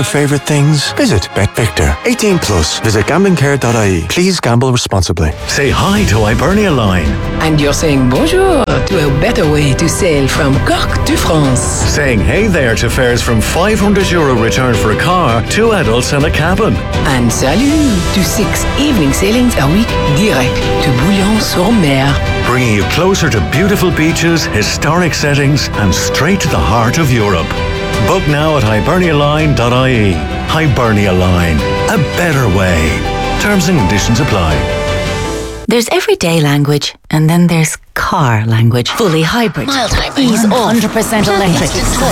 favourite things? Visit BetVictor. 18 plus. Visit gamblingcare.ie. Please gamble responsibly. Say hi to Hibernia Line. And you're saying bonjour to a better way to sail from Cork to France. Saying hey there to fares from €500 return for a car, 2 adults and a cabin. And salut to 6 evening sailings a week direct to Bouillon-sur-Mer. Bringing you closer to beautiful beaches, historic settings and straight to the heart of Europe. Book now at hibernialine.ie. Hibernia Line. A better way. Terms and conditions apply. There's everyday language, and then there's car language. Fully hybrid. Mild hybrid. Ease off. 100% electric.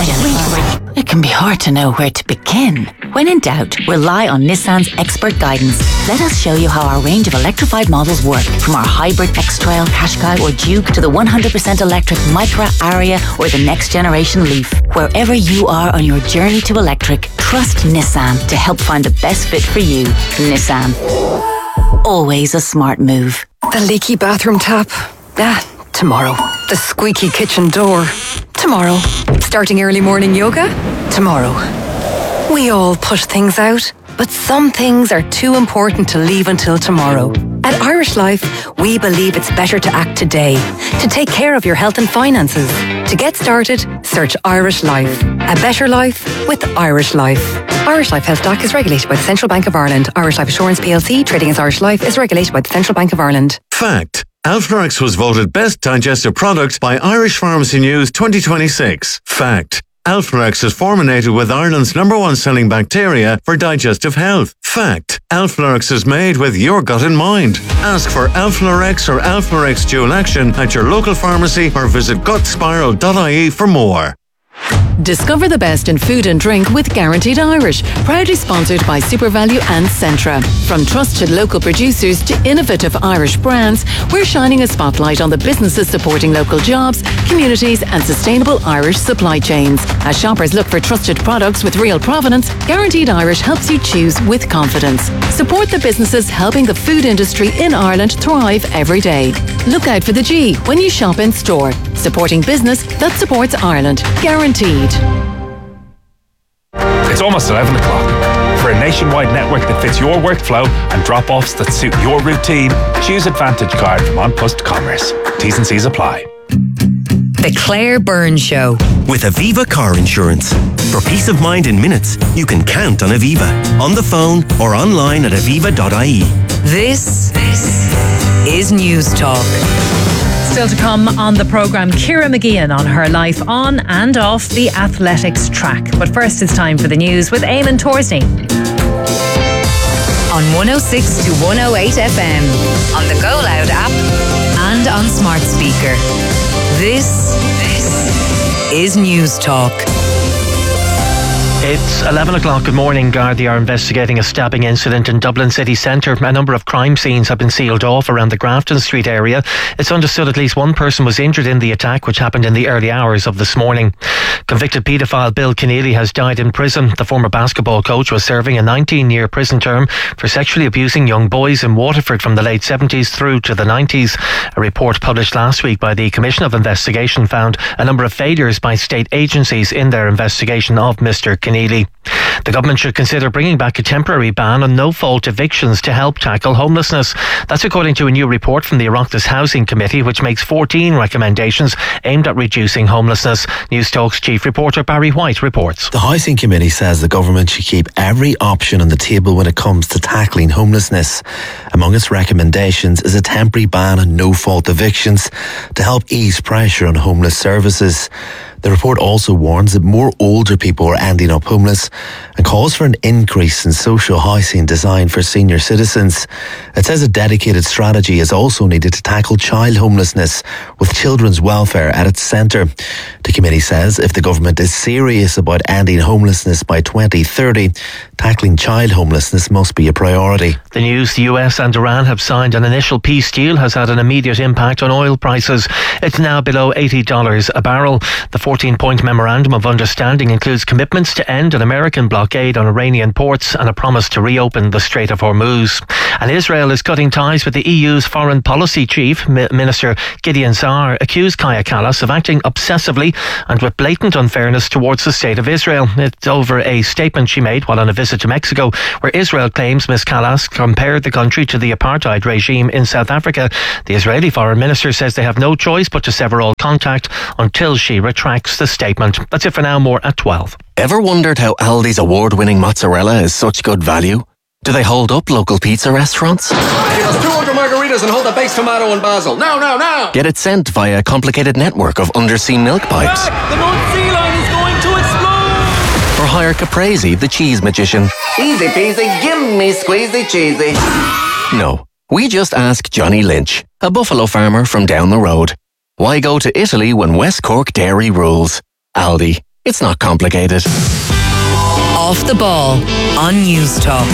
It can be hard to know where to begin. When in doubt, rely on Nissan's expert guidance. Let us show you how our range of electrified models work. From our hybrid X-Trail, Qashqai or Duke to the 100% electric Micra, Aria or the next generation Leaf. Wherever you are on your journey to electric, trust Nissan to help find the best fit for you. Nissan. Always a smart move. The leaky bathroom tap. Tomorrow. The squeaky kitchen door. Tomorrow. Starting early morning yoga. Tomorrow. We all push things out, but some things are too important to leave until tomorrow. At Irish Life, we believe it's better to act today, to take care of your health and finances. To get started, search Irish Life. A better life with Irish Life. Irish Life Health DAC is regulated by the Central Bank of Ireland. Irish Life Assurance plc, trading as Irish Life, is regulated by the Central Bank of Ireland. Fact. Alpharex was voted Best Digestive Product by Irish Pharmacy News 2026. Fact. Alpharex is formulated with Ireland's #1 selling bacteria for digestive health. Fact. Alpharex is made with your gut in mind. Ask for Alpharex or Alpharex Dual Action at your local pharmacy or visit gutspiral.ie for more. Discover the best in food and drink with Guaranteed Irish, proudly sponsored by SuperValu and Centra. From trusted local producers to innovative Irish brands, we're shining a spotlight on the businesses supporting local jobs, communities and sustainable Irish supply chains. As shoppers look for trusted products with real provenance, Guaranteed Irish helps you choose with confidence. Support the businesses helping the food industry in Ireland thrive every day. Look out for the G when you shop in store. Supporting business that supports Ireland. Guaranteed. It's almost 11 o'clock. For a nationwide network that fits your workflow and drop-offs that suit your routine, choose Advantage Card from An Post Commerce. T's and C's apply. The Claire Byrne Show. With Aviva Car Insurance. For peace of mind in minutes, you can count on Aviva. On the phone or online at aviva.ie. This is News Talk. Still to come on the programme, Ciara McGeehan on her life on and off the athletics track. But first it's time for the news with Eamon Torsney. On 106 to 108 FM, on the Go Loud app and on smart speaker. This is News Talk. It's 11 o'clock. Good morning. Gardaí are investigating a stabbing incident in Dublin city centre. A number of crime scenes have been sealed off around the Grafton Street area. It's understood at least one person was injured in the attack, which happened in the early hours of this morning. Convicted paedophile Bill Keneally has died in prison. The former basketball coach was serving a 19-year prison term for sexually abusing young boys in Waterford from the late 70s through to the 90s. A report published last week by the Commission of Investigation found a number of failures by state agencies in their investigation of Mr. Keneally. The government should consider bringing back a temporary ban on no-fault evictions to help tackle homelessness. That's according to a new report from the Oireachtas Housing Committee, which makes 14 recommendations aimed at reducing homelessness. News Talk's chief reporter Barry White reports. The Housing Committee says the government should keep every option on the table when it comes to tackling homelessness. Among its recommendations is a temporary ban on no-fault evictions to help ease pressure on homeless services. The report also warns that more older people are ending up homeless and calls for an increase in social housing designed for senior citizens. It says a dedicated strategy is also needed to tackle child homelessness with children's welfare at its centre. The committee says if the government is serious about ending homelessness by 2030, tackling child homelessness must be a priority. The news the US and Iran have signed an initial peace deal has had an immediate impact on oil prices. It's now below $80 a barrel. The 14-point memorandum of understanding includes commitments to end an American blockade on Iranian ports and a promise to reopen the Strait of Hormuz. And Israel is cutting ties with the EU's foreign policy chief. Minister Gideon Saar accused Kaja Kallas of acting obsessively and with blatant unfairness towards the state of Israel. It's over a statement she made while on a visit to Mexico, where Israel claims Ms. Kallas compared the country to the apartheid regime in South Africa. The Israeli foreign minister says they have no choice but to sever all contact until she retracts the statement. That's it for now. More at 12. Ever wondered how Aldi's award-winning mozzarella is such good value? Do they hold up local pizza restaurants? Give us 200 margaritas and hold the baked tomato and basil. Now! Get it sent via a complicated network of undersea milk pipes? The North Sea line is going to explode! Or hire Caprese, the cheese magician? Easy peasy, give me squeezy cheesy. No. We just ask Johnny Lynch, a buffalo farmer from down the road. Why go to Italy when West Cork dairy rules? Aldi. It's not complicated. Off the Ball on News Talk.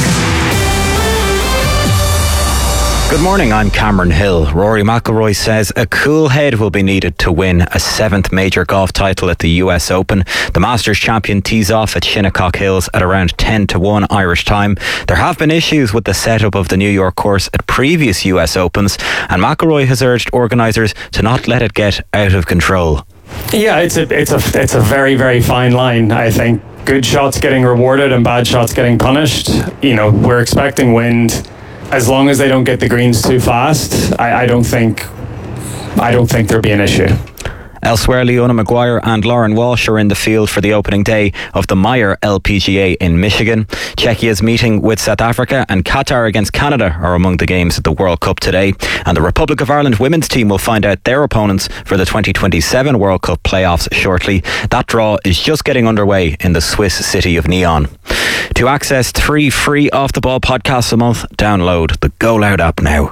Good morning, I'm Cameron Hill. Rory McIlroy says a cool head will be needed to win a 7th major golf title at the US Open. The Masters champion tees off at Shinnecock Hills at around 10-1 Irish time. There have been issues with the setup of the New York course at previous US Opens, and McIlroy has urged organisers to not let it get out of control. Yeah, it's a very, very fine line, I think. Good shots getting rewarded and bad shots getting punished. You know, we're expecting wind. As long as they don't get the greens too fast, I don't think there'll be an issue. Elsewhere, Leona Maguire and Lauren Walsh are in the field for the opening day of the Meyer LPGA in Michigan. Czechia's meeting with South Africa and Qatar against Canada are among the games at the World Cup today. And the Republic of Ireland women's team will find out their opponents for the 2027 World Cup playoffs shortly. That draw is just getting underway in the Swiss city of Nyon. To access 3 free Off the Ball podcasts a month, download the Go Loud app now.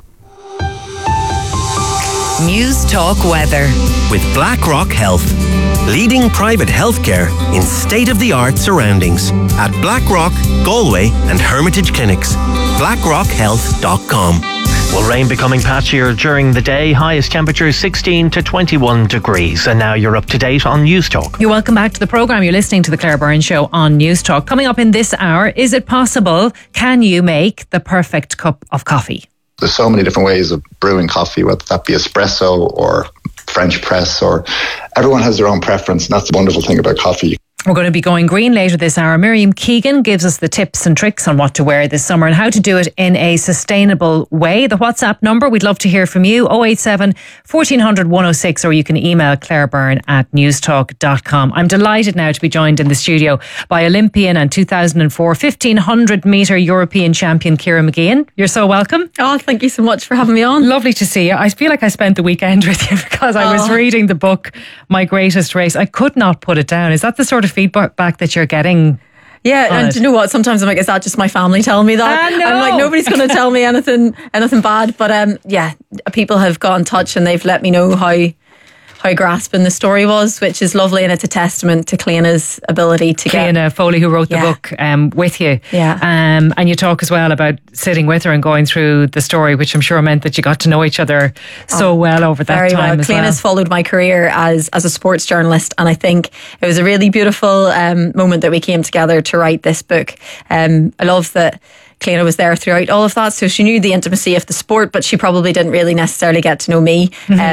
News Talk Weather with BlackRock Health, leading private healthcare in state-of-the-art surroundings at Blackrock, Galway and Hermitage Clinics. BlackRockHealth.com. Well, rain becoming patchier during the day. Highest temperature 16 to 21 degrees. And now you're up to date on News Talk. You're welcome back to the programme. You're listening to the Claire Byrne Show on News Talk. Coming up in this hour, is it possible? Can you make the perfect cup of coffee? There's so many different ways of brewing coffee, whether that be espresso or French press, or everyone has their own preference. And that's the wonderful thing about coffee. We're going to be going green later this hour. Miriam Keegan gives us the tips and tricks on what to wear this summer and how to do it in a sustainable way. The WhatsApp number, we'd love to hear from you, 087 1400 106, or you can email clairebyrne@newstalk.com. I'm delighted now to be joined in the studio by Olympian and 2004 1500 metre European champion Ciara Mageean. You're so welcome. Oh, thank you so much for having me on. Lovely to see you. I feel like I spent the weekend with you because I was reading the book, My Greatest Race. I could not put it down. Is that the sort of feedback that you're getting? Yeah, and do you know what? Sometimes I'm like, is that just my family telling me that? No. I'm like, nobody's going to tell me anything bad. But yeah, people have got in touch and they've let me know how grasping the story was, which is lovely, and it's a testament to Cleana's ability to Cleana Foley, who wrote the book with you. Yeah. And you talk as well about sitting with her and going through the story, which I'm sure meant that you got to know each other so well over that time. Cleana's followed my career as a sports journalist, and I think it was a really beautiful moment that we came together to write this book. I love that Cleana was there throughout all of that, so she knew the intimacy of the sport, but she probably didn't really necessarily get to know me.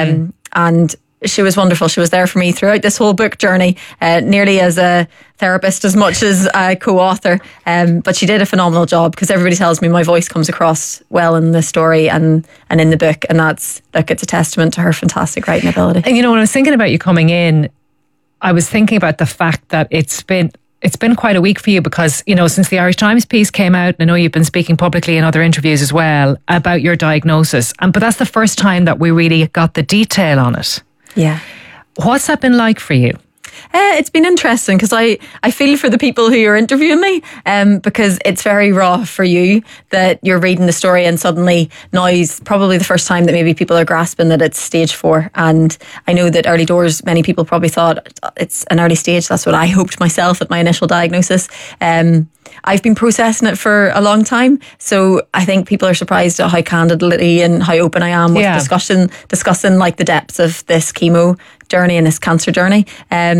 And she was wonderful. She was there for me throughout this whole book journey, nearly as a therapist as much as a co-author. But she did a phenomenal job, because everybody tells me my voice comes across well in the story and in the book. And it's a testament to her fantastic writing ability. And when I was thinking about you coming in, I was thinking about the fact that it's been quite a week for you, because, since the Irish Times piece came out, and I know you've been speaking publicly in other interviews as well about your diagnosis. But that's the first time that we really got the detail on it. Yeah. What's that been like for you? It's been interesting, because I feel for the people who are interviewing me, because it's very raw for you that you're reading the story, and suddenly now is probably the first time that maybe people are grasping that it's stage 4. And I know that early doors, many people probably thought it's an early stage. That's what I hoped myself at my initial diagnosis. I've been processing it for a long time, so I think people are surprised at how candidly and how open I am with discussing like the depths of this chemo journey and this cancer journey.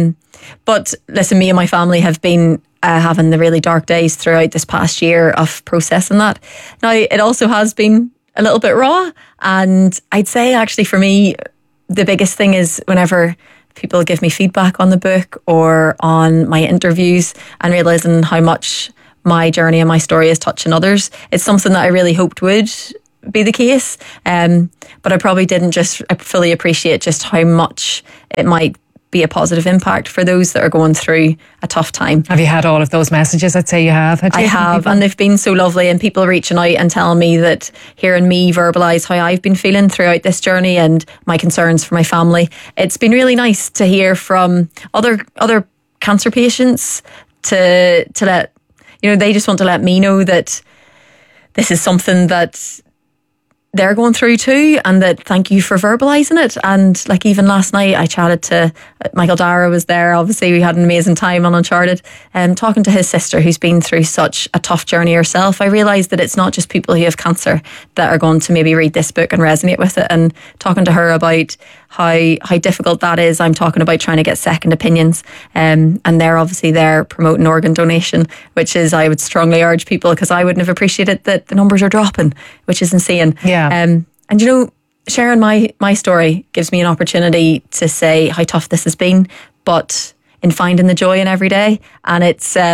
But listen, me and my family have been having the really dark days throughout this past year of processing that. Now, it also has been a little bit raw. And I'd say actually for me, the biggest thing is whenever people give me feedback on the book or on my interviews and realising how much my journey and my story is touching others. It's something that I really hoped would be the case. But I probably didn't just fully appreciate just how much it might be a positive impact for those that are going through a tough time. Have you had all of those messages? I'd say you have. I have, and they've been so lovely, and people reaching out and telling me that, hearing me verbalise how I've been feeling throughout this journey and my concerns for my family. It's been really nice to hear from other cancer patients to let, they just want to let me know that this is something that they're going through too, and that thank you for verbalising it. And like even last night I chatted to Michael Dara was there. Obviously we had an amazing time on Uncharted, talking to his sister who's been through such a tough journey herself. I realised that it's not just people who have cancer that are going to maybe read this book and resonate with it, and talking to her about how difficult that is. I'm talking about trying to get second opinions, and they're obviously there promoting organ donation, which is, I would strongly urge people, because I wouldn't have appreciated that the numbers are dropping, which is insane. Yeah. And sharing my story gives me an opportunity to say how tough this has been, but in finding the joy in every day. And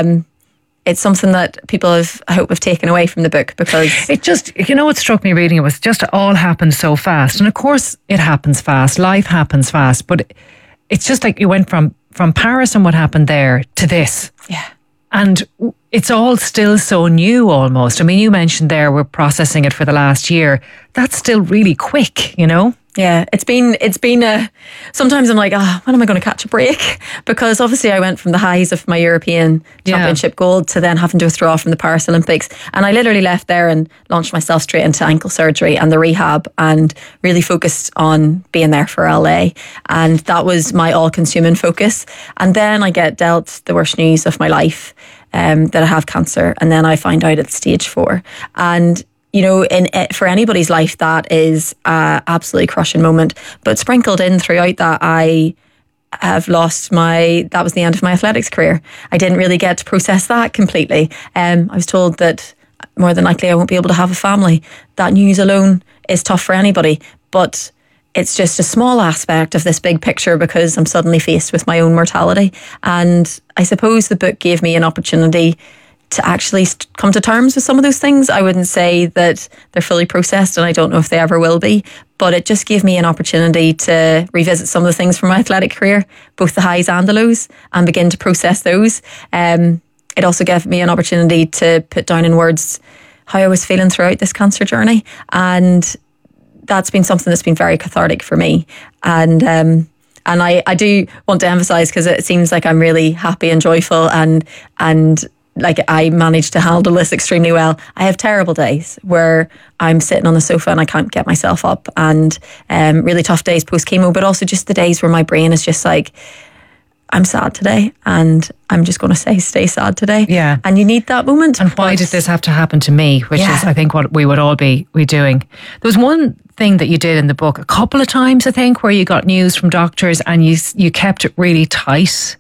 it's something that people I hope have taken away from the book, because it just, what struck me reading it was just it all happened so fast. And of course it happens fast, life happens fast, but it's just like you went from Paris and what happened there to this. Yeah. And it's all still so new almost. I mean, you mentioned there we're processing it for the last year. That's still really quick, Yeah, it's been sometimes I'm like, when am I going to catch a break? Because obviously I went from the highs of my European Championship gold to then having to withdraw from the Paris Olympics. And I literally left there and launched myself straight into ankle surgery and the rehab, and really focused on being there for LA. And that was my all-consuming focus. And then I get dealt the worst news of my life, that I have cancer. And then I find out it's stage 4. And for anybody's life, that is an absolutely crushing moment. But sprinkled in throughout that, I have lost that was the end of my athletics career. I didn't really get to process that completely. I was told that more than likely I won't be able to have a family. That news alone is tough for anybody. But it's just a small aspect of this big picture, because I'm suddenly faced with my own mortality. And I suppose the book gave me an opportunity to actually come to terms with some of those things. I wouldn't say that they're fully processed, and I don't know if they ever will be, but it just gave me an opportunity to revisit some of the things from my athletic career, both the highs and the lows, and begin to process those. It also gave me an opportunity to put down in words how I was feeling throughout this cancer journey, and that's been something that's been very cathartic for me. And I do want to emphasise, because it seems like I'm really happy and joyful, and like I managed to handle this extremely well. I have terrible days where I'm sitting on the sofa and I can't get myself up, and really tough days post chemo, but also just the days where my brain is just like, I'm sad today, and I'm just going to stay sad today. Yeah. And you need that moment. And why did this have to happen to me? Which is, I think, what we would all be doing. There was one thing that you did in the book a couple of times, I think, where you got news from doctors and you kept it really tight.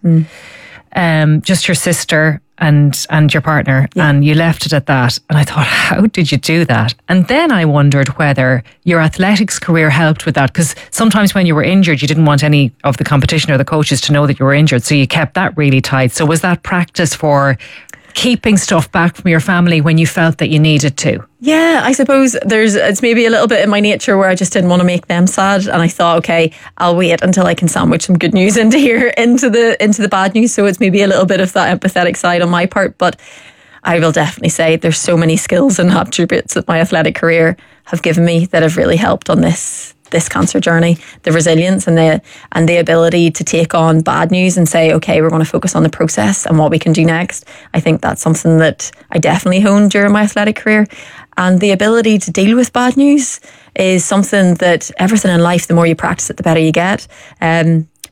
Just your sister and your partner, and you left it at that. And I thought, how did you do that? And then I wondered whether your athletics career helped with that, because sometimes when you were injured, you didn't want any of the competition or the coaches to know that you were injured, so you kept that really tight. So was that practice for keeping stuff back from your family when you felt that you needed to? Yeah, I suppose it's maybe a little bit in my nature where I just didn't want to make them sad, and I thought, okay, I'll wait until I can sandwich some good news into the bad news. So it's maybe a little bit of that empathetic side on my part, but I will definitely say there's so many skills and attributes that my athletic career have given me that have really helped on this cancer journey. The resilience and the ability to take on bad news and say, okay, we're going to focus on the process and what we can do next. I think that's something that I definitely honed during my athletic career. And the ability to deal with bad news is something that everything in life, the more you practice it, the better you get.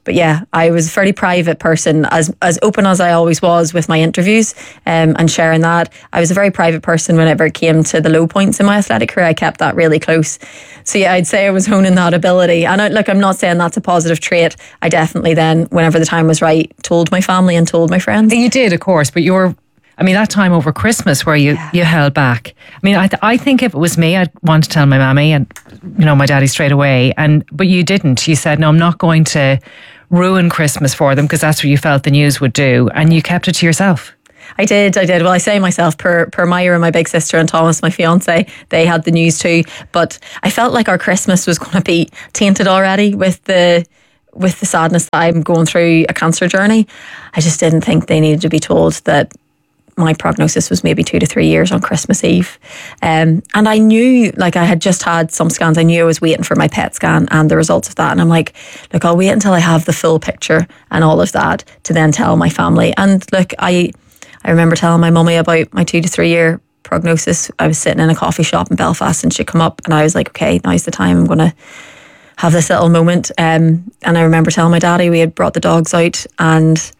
But yeah, I was a fairly private person, as open as I always was with my interviews and sharing that. I was a very private person whenever it came to the low points in my athletic career. I kept that really close. So yeah, I'd say I was honing that ability. And I'm not saying that's a positive trait. I definitely then, whenever the time was right, told my family and told my friends. You did, of course, but that time over Christmas where you held back. I mean, I think if it was me, I'd want to tell my mammy and, my daddy straight away. But you didn't. You said, no, I'm not going to ruin Christmas for them because that's what you felt the news would do. And you kept it to yourself. I did. Well, I say myself, per Myra and my big sister and Thomas, my fiance, they had the news too. But I felt like our Christmas was going to be tainted already with the sadness that I'm going through a cancer journey. I just didn't think they needed to be told that my prognosis was maybe 2 to 3 years on Christmas Eve. And I knew, I had just had some scans. I knew I was waiting for my PET scan and the results of that. And I'm like, look, I'll wait until I have the full picture and all of that to then tell my family. And look, I remember telling my mummy about my 2 to 3 year prognosis. I was sitting in a coffee shop in Belfast and she'd come up and I was like, okay, now's the time. I'm going to have this little moment. And I remember telling my daddy, we had brought the dogs out and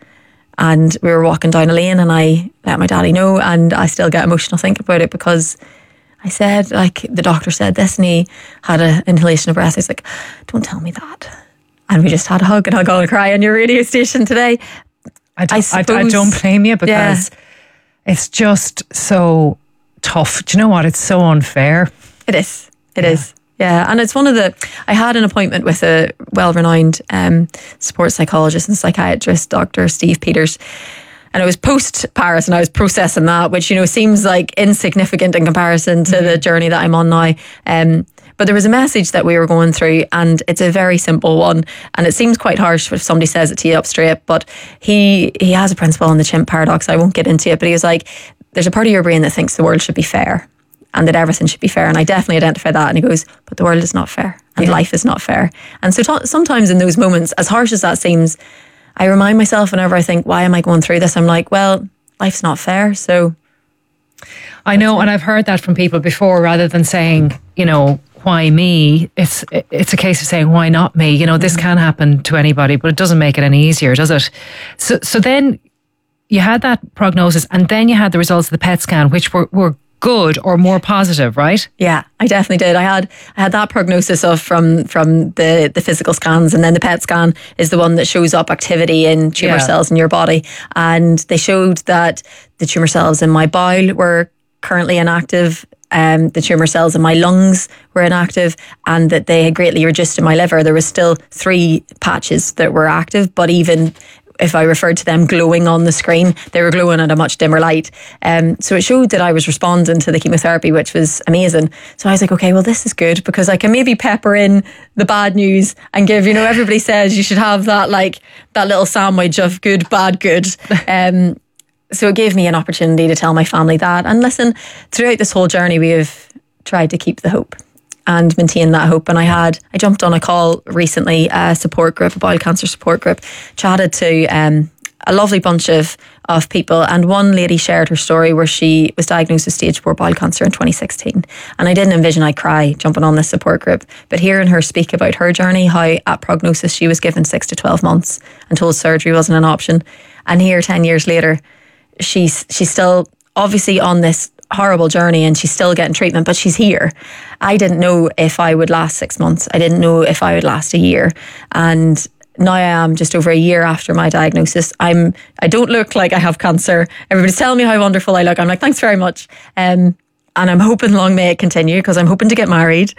we were walking down a lane and I let my daddy know, and I still get emotional thinking about it because I said, the doctor said this and he had an inhalation of breath. I was like, don't tell me that. And we just had a hug and I'm going to cry on your radio station today. I don't blame you because it's just so tough. Do you know what? It's so unfair. It is. It is. Yeah, and it's I had an appointment with a well-renowned sports psychologist and psychiatrist, Dr. Steve Peters, and it was post-Paris and I was processing that, which, seems like insignificant in comparison to the journey that I'm on now. But there was a message that we were going through and it's a very simple one, and it seems quite harsh if somebody says it to you up straight, but he has a principle on the chimp paradox. I won't get into it, but he was like, there's a part of your brain that thinks the world should be fair and that everything should be fair. And I definitely identify that. And he goes, but the world is not fair and life is not fair. And so sometimes in those moments, as harsh as that seems, I remind myself whenever I think, why am I going through this? I'm like, well, life's not fair. So I know, and I've heard that from people before, rather than saying, why me? It's a case of saying, why not me? This can happen to anybody, but it doesn't make it any easier, does it? So then you had that prognosis and then you had the results of the PET scan, which were good or more positive, right? Yeah, I definitely did. I had that prognosis from the physical scans, and then the PET scan is the one that shows up activity in tumour cells in your body. And they showed that the tumour cells in my bowel were currently inactive, the tumour cells in my lungs were inactive, and that they had greatly reduced in my liver. There was still 3 patches that were active, but even if I referred to them glowing on the screen, they were glowing at a much dimmer light. So it showed that I was responding to the chemotherapy, which was amazing. So I was like, okay, well, this is good because I can maybe pepper in the bad news and give, everybody says you should have that little sandwich of good, bad, good. So it gave me an opportunity to tell my family that. And listen, throughout this whole journey, we have tried to keep the hope and maintain that hope. And I jumped on a call recently, a support group, a bowel cancer support group, chatted to a lovely bunch of people. And one lady shared her story where she was diagnosed with stage 4 bowel cancer in 2016. And I didn't envision I'd cry jumping on this support group. But hearing her speak about her journey, how at prognosis she was given 6 to 12 months and told surgery wasn't an option. And here 10 years later, she's still obviously on this horrible journey and she's still getting treatment, but she's here. I didn't know if I would last 6 months. I didn't know if I would last a year. And now I am just over a year after my diagnosis. I don't look like I have cancer. Everybody's telling me how wonderful I look. I'm like, thanks very much. And I'm hoping long may it continue because I'm hoping to get married.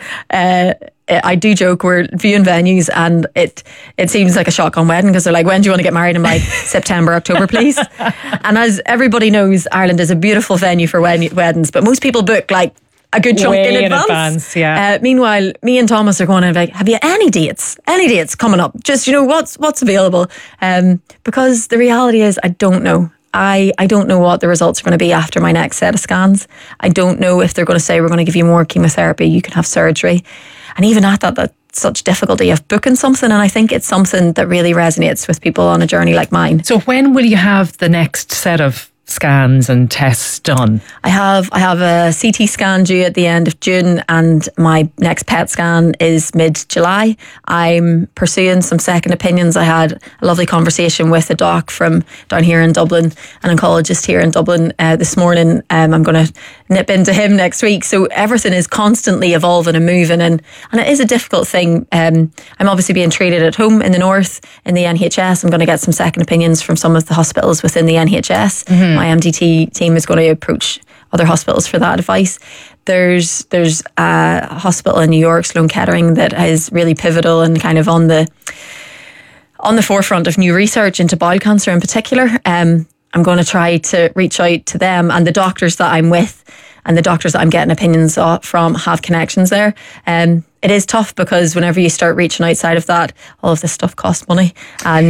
I do joke we're viewing venues and it seems like a shotgun wedding because they're like, when do you want to get married? I'm like, September, October, please. And as everybody knows, Ireland is a beautiful venue for weddings, but most people book like a good chunk in advance. Meanwhile, me and Thomas are going to be like, have you any dates coming up? Just, what's available? Because the reality is I don't know. I don't know what the results are going to be after my next set of scans. I don't know if they're going to say we're going to give you more chemotherapy, you can have surgery. And even at that's such difficulty of booking something. And I think it's something that really resonates with people on a journey like mine. So when will you have the next set of scans and tests done? I have a CT scan due at the end of June, and my next PET scan is mid-July. I'm pursuing some second opinions. I had a lovely conversation with a doc from down here in Dublin, an oncologist here in Dublin this morning. I'm going to nip into him next week. So everything is constantly evolving and moving, and it is a difficult thing. I'm obviously being treated at home in the north in the NHS. I'm going to get some second opinions from some of the hospitals within the NHS. My MDT team is going to approach other hospitals for that advice. There's a hospital in New York, Sloan Kettering, that is really pivotal and kind of on the forefront of new research into bowel cancer in particular. I'm going to try to reach out to them, and the doctors that I'm with and the doctors that I'm getting opinions from have connections there. It is tough because whenever you start reaching outside of that, all of this stuff costs money. And